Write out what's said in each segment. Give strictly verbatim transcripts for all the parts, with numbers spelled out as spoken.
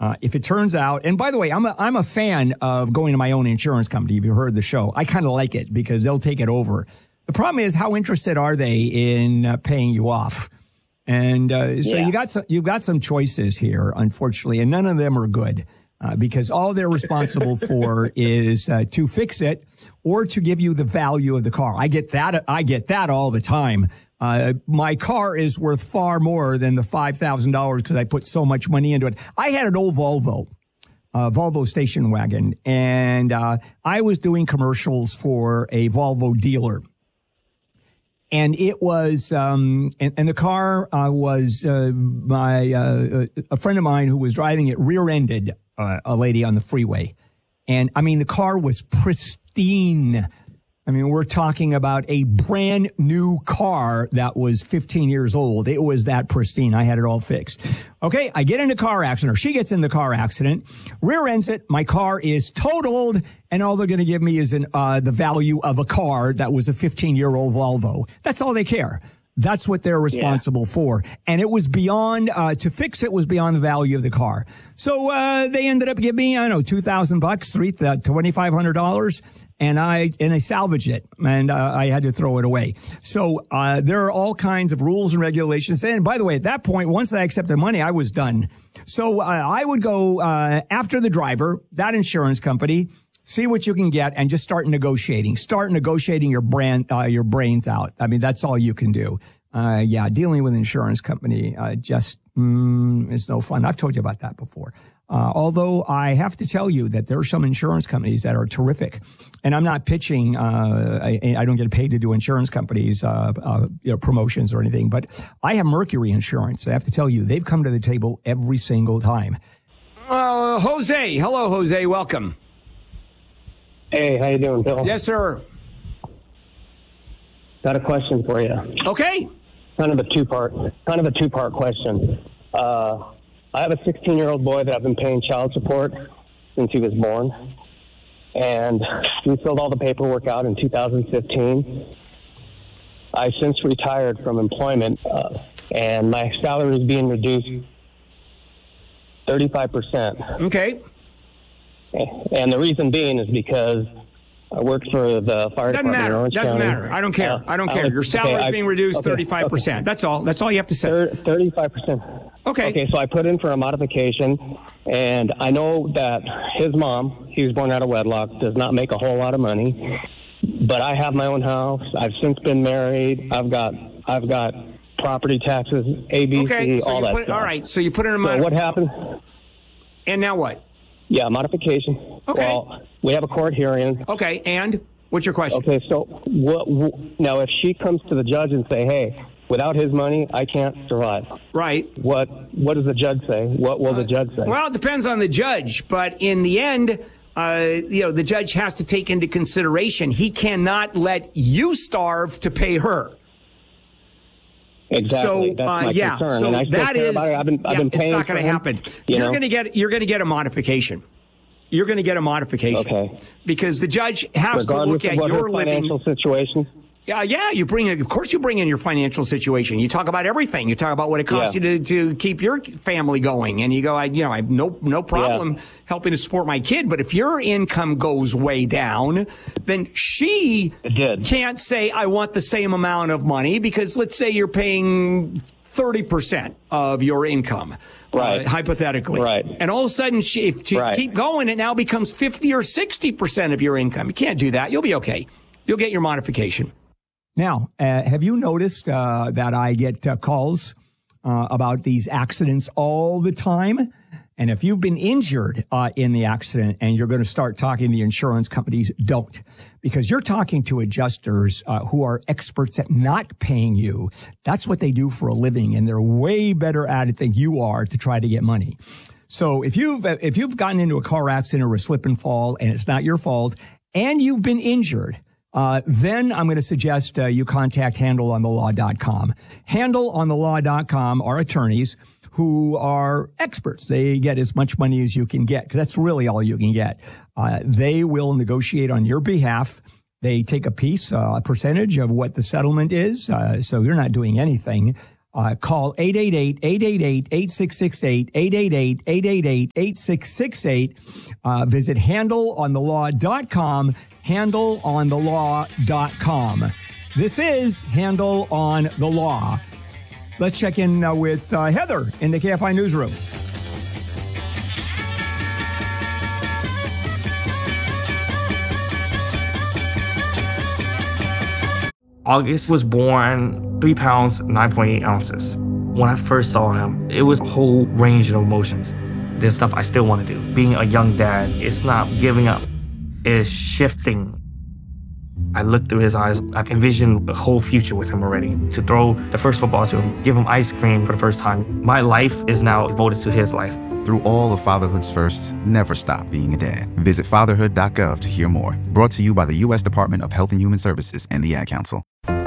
Uh, if it turns out, and by the way, I'm a, I'm a fan of going to my own insurance company. If you heard the show, I kind of like it because they'll take it over. The problem is, how interested are they in uh, paying you off? And uh, so yeah. you got some, you've got some choices here, unfortunately, and none of them are good uh, because all they're responsible for is uh, to fix it or to give you the value of the car. I get that. I get that all the time. Uh, my car is worth far more than the five thousand dollars because I put so much money into it. I had an old Volvo, uh, Volvo station wagon, and uh, I was doing commercials for a Volvo dealer. And it was, um, and, and the car uh, was uh, my uh, a friend of mine who was driving it rear-ended uh, a lady on the freeway. And I mean, the car was pristine. I mean, we're talking about a brand new car that was fifteen years old. It was that pristine. I had it all fixed. Okay, I get in a car accident, or she gets in the car accident, rear ends it. My car is totaled, and all they're going to give me is an, uh, the value of a car that was a fifteen-year-old Volvo. That's all they care. That's what they're responsible yeah. for. And it was beyond, uh, to fix it was beyond the value of the car. So, uh, they ended up giving me, I don't know, two thousand bucks, three, twenty-five hundred dollars. And I, and I salvaged it and, uh, I had to throw it away. So, uh, there are all kinds of rules and regulations. And by the way, at that point, once I accepted money, I was done. So, uh, I would go, uh, after the driver, that insurance company, see what you can get and just start negotiating. Start negotiating your brand, uh, your brains out. I mean, that's all you can do. Uh, yeah, dealing with an insurance company, uh, just, mm, is no fun. I've told you about that before. Uh, although I have to tell you that there are some insurance companies that are terrific. And I'm not pitching, uh, I, I don't get paid to do insurance companies, uh, uh, you know, promotions or anything, but I have Mercury Insurance. I have to tell you, they've come to the table every single time. Uh, Jose. Hello, Jose. Welcome. Hey, how you doing, Bill? Yes, sir. Got a question for you. Okay. Kind of a two-part, kind of a two-part question. Uh, I have a sixteen-year-old boy that I've been paying child support since he was born, and we filled all the paperwork out in two thousand fifteen. I since retired from employment, uh, and my salary is being reduced thirty-five percent. Okay. And the reason being is because I worked for the fire Doesn't department matter. in Orange Doesn't County. matter. I don't care. Uh, I don't care. I, Your salary okay, is being reduced okay, thirty-five percent. Okay. That's all. That's all you have to say. thirty-five percent. Okay. Okay, so I put in for a modification, and I know that his mom, he was born out of wedlock, does not make a whole lot of money, but I have my own house. I've since been married. I've got, I've got property taxes, A B C, okay, so all you that put, stuff. all right, so you put in a So modification. what happened? And now what? Yeah, modification. Okay. Well, we have a court hearing. Okay, and what's your question? Okay, so what, what, now if she comes to the judge and say, hey, without his money, I can't survive. Right. What What does the judge say? What will uh, the judge say? Well, it depends on the judge, but in the end, uh, you know, the judge has to take into consideration he cannot let you starve to pay her. Exactly. So, That's uh, my yeah, concern. so and I still that care is, about it. I've been, yeah, I've been paying it's not going to happen. You you're know? going to get, you're going to get a modification. You're going to get a modification. Okay. Because the judge has Regardless to look at of what your her financial living situation. Yeah, yeah. You bring, of course, you bring in your financial situation. You talk about everything. You talk about what it costs yeah. you to, to keep your family going, and you go, I, you know, I have no no problem yeah. helping to support my kid. But if your income goes way down, then she can't say I want the same amount of money because let's say you're paying thirty percent of your income, right? Uh, hypothetically, right? And all of a sudden, she, if to right. keep going, it now becomes fifty or sixty percent of your income. You can't do that. You'll be okay. You'll get your modification. Now, uh, have you noticed uh, that I get uh, calls uh, about these accidents all the time? And if you've been injured uh, in the accident and you're going to start talking to the insurance companies, don't. Because you're talking to adjusters uh, who are experts at not paying you. That's what they do for a living, and they're way better at it than you are to try to get money. So if you've if you've gotten into a car accident or a slip and fall and it's not your fault and you've been injured, Uh, then I'm going to suggest uh, you contact handle on the law dot com. handle on the law dot com are attorneys who are experts. They get as much money as you can get because that's really all you can get. Uh, they will negotiate on your behalf. They take a piece, uh, a percentage of what the settlement is. Uh, so you're not doing anything. Uh, call eight eight eight, eight eight eight, eight six six eight, eight eight eight, eight eight eight, eight six six eight. Uh, visit handle on the law dot com, handle on the law dot com. This is Handle on the Law. Let's check in uh, with uh, Heather in the K F I newsroom. August was born three pounds, nine point eight ounces. When I first saw him, it was a whole range of emotions. There's stuff I still want to do. Being a young dad, it's not giving up, it's shifting. I looked through his eyes. I envisioned a whole future with him already. To throw the first football to him, give him ice cream for the first time. My life is now devoted to his life. Through all of fatherhood's firsts, never stop being a dad. Visit fatherhood dot gov to hear more. Brought to you by the U S Department of Health and Human Services and the Ad Council. Mommy,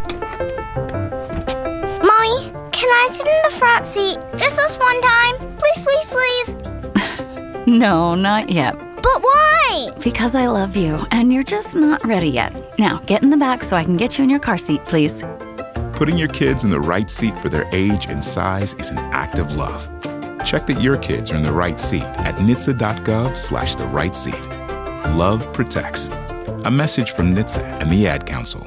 can I sit in the front seat just this one time? Please, please, please. No, not yet. But why? Because I love you, and you're just not ready yet. Now, get in the back so I can get you in your car seat, please. Putting your kids in the right seat for their age and size is an act of love. Check that your kids are in the right seat at N H T S A dot gov slash the right seat. Love protects. A message from N H T S A and the Ad Council.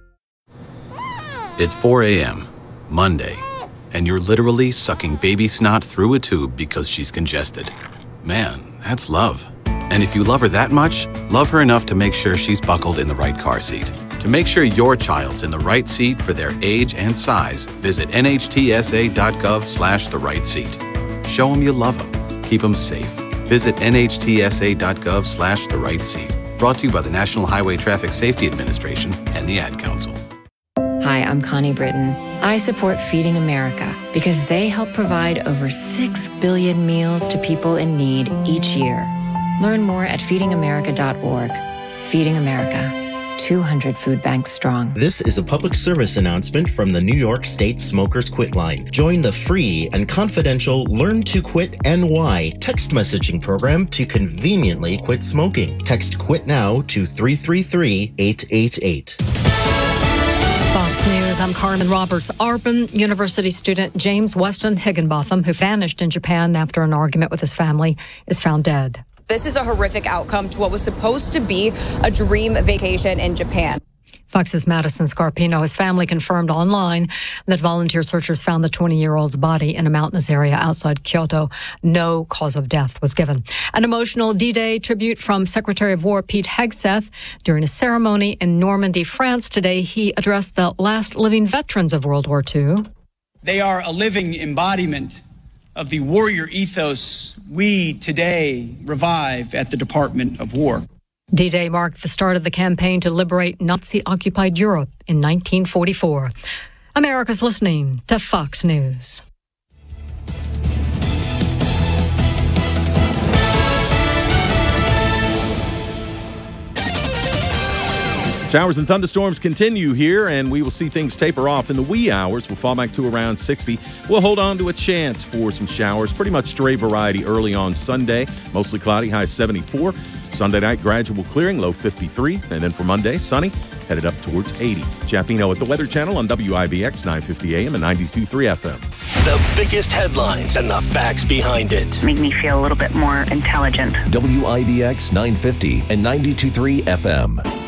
It's four a.m., Monday, and you're literally sucking baby snot through a tube because she's congested. Man, that's love. And if you love her that much, love her enough to make sure she's buckled in the right car seat. To make sure your child's in the right seat for their age and size, visit N H T S A dot gov slash the right seat. Show them you love them. Keep them safe. Visit N H T S A dot gov slash the right seat. Brought to you by the National Highway Traffic Safety Administration and the Ad Council. Hi, I'm Connie Britton. I support Feeding America because they help provide over six billion meals to people in need each year. Learn more at feeding america dot org. Feeding America, two hundred food banks strong. This is a public service announcement from the New York State Smokers Quit Line. Join the free and confidential Learn to Quit N Y text messaging program to conveniently quit smoking. Text QUIT NOW to three three three, eight eight eight. Fox News, I'm Carmen Roberts. Arbonne University student James Weston Higginbotham, who vanished in Japan after an argument with his family, is found dead. This is a horrific outcome to what was supposed to be a dream vacation in Japan. Fox's Madison Scarpino, his family confirmed online that volunteer searchers found the twenty-year-old's body in a mountainous area outside Kyoto. No cause of death was given. An emotional D-Day tribute from Secretary of War Pete Hegseth. During a ceremony in Normandy, France today, he addressed the last living veterans of World War Two. They are a living embodiment of the warrior ethos we today revive at the Department of War. D-Day marked the start of the campaign to liberate Nazi-occupied Europe in nineteen forty-four. America's listening to Fox News. Showers and thunderstorms continue here, and we will see things taper off in the wee hours. We'll fall back to around sixty. We'll hold on to a chance for some showers. Pretty much stray variety early on Sunday. Mostly cloudy, high seventy-four. Sunday night, gradual clearing, low fifty-three. And then for Monday, sunny, headed up towards eighty. Jeff Eno at the Weather Channel on W I B X nine fifty A M and ninety-two point three F M. The biggest headlines and the facts behind it. Make me feel a little bit more intelligent. W I B X nine fifty and ninety-two point three F M.